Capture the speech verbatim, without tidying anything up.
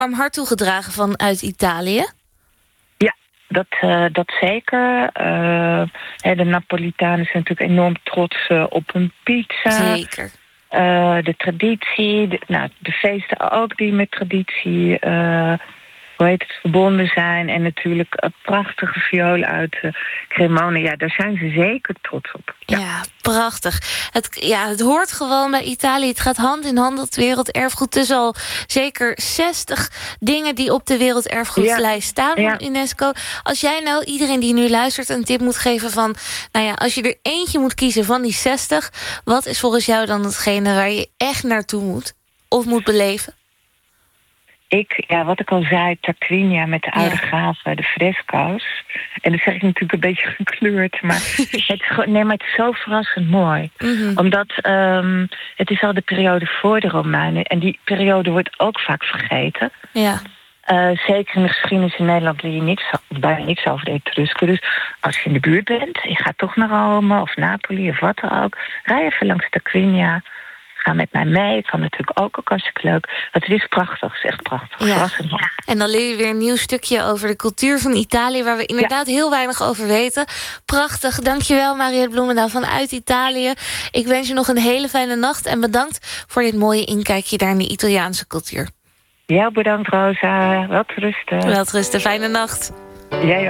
warm hart toegedragen vanuit Italië? Ja, dat, uh, dat zeker. Uh, de Napolitanen zijn natuurlijk enorm trots uh, op hun pizza. Zeker. Uh, de traditie, de, nou, de feesten ook die met traditie... Uh, hoe heet het, verbonden zijn. En natuurlijk een prachtige viool uit uh, Cremona. Ja, daar zijn ze zeker trots op. Ja, ja prachtig. Het, ja, het hoort gewoon bij Italië. Het gaat hand in hand het werelderfgoed. Dus al zeker zestig dingen die op de werelderfgoedlijst staan van ja. UNESCO. Als jij nou iedereen die nu luistert een tip moet geven van... nou ja, als je er eentje moet kiezen van die zestig... wat is volgens jou dan hetgene waar je echt naartoe moet? Of moet beleven? Ik, ja, wat ik al zei, Tarquinia met de oude ja. graven, de fresco's. En dat zeg ik natuurlijk een beetje gekleurd, maar het is, gewoon, nee, maar het is zo verrassend mooi. Mm-hmm. Omdat um, het is al de periode voor de Romeinen. En die periode wordt ook vaak vergeten. Ja. Uh, zeker in de geschiedenis in Nederland leer je niks, bijna niks over de Etrusken. Dus als je in de buurt bent, je gaat toch naar Rome of Napoli of wat dan ook. Rij even langs Tarquinia. Ga met mij mee. Ik vond het natuurlijk ook ook hartstikke leuk. Het is prachtig, het is echt prachtig. Ja. En dan leer je weer een nieuw stukje over de cultuur van Italië... waar we inderdaad ja. heel weinig over weten. Prachtig, dankjewel Mariëtte Bloemendaal vanuit Italië. Ik wens je nog een hele fijne nacht... en bedankt voor dit mooie inkijkje daar in de Italiaanse cultuur. Ja, bedankt Rosa. Welterusten. Welterusten, fijne nacht. Jij